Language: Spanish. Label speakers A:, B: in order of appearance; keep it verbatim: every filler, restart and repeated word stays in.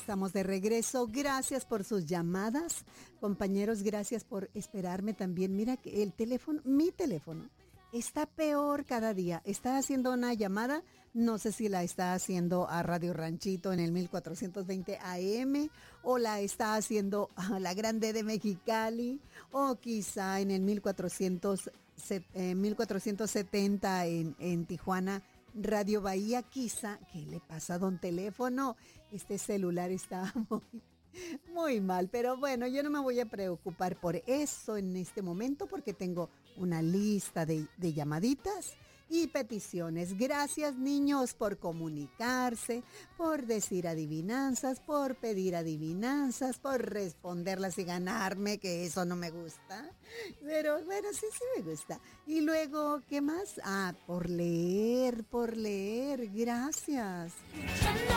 A: estamos de regreso. Gracias por sus llamadas. Compañeros, gracias por esperarme también. Mira que el teléfono, mi teléfono, está peor cada día. Está haciendo una llamada, no sé si la está haciendo a Radio Ranchito en el mil cuatrocientos veinte A M o la está haciendo a la Grande de Mexicali o quizá en el mil cuatrocientos, eh, mil cuatrocientos setenta en, en Tijuana. Radio Bahía, quizá. ¿Qué le pasa a don teléfono? Este celular está muy, muy mal, pero bueno, yo no me voy a preocupar por eso en este momento porque tengo una lista de, de llamaditas y peticiones. Gracias, niños, por comunicarse, por decir adivinanzas, por pedir adivinanzas, por responderlas y ganarme, que eso no me gusta. Pero bueno, sí, sí me gusta. Y luego, ¿qué más? Ah, por leer, por leer. Gracias.